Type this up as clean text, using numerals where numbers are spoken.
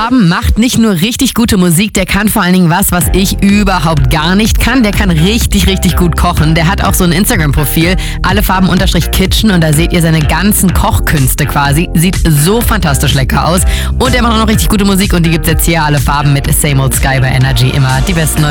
Farben macht nicht nur richtig gute Musik, der kann vor allen Dingen was ich überhaupt gar nicht kann. Der kann richtig, richtig gut kochen. Der hat auch so ein Instagram-Profil, allefarben_kitchen, und da seht ihr seine ganzen Kochkünste quasi. Sieht so fantastisch lecker aus. Und er macht auch noch richtig gute Musik, und die gibt's jetzt hier, Alle Farben mit Same Old Sky bei Energy. Immer die besten neuen